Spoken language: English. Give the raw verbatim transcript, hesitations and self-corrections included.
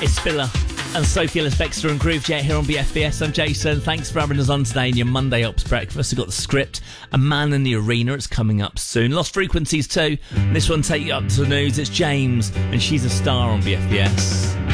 It's Spiller and Sophie Ellis-Bextor and Groovejet here on B F B S. I'm Jason. Thanks for having us on today in your Monday Ops breakfast. We've got the script, A Man in the Arena. It's coming up soon. Lost Frequencies too. This one take you up to the news. It's James and She's a Star on B F B S.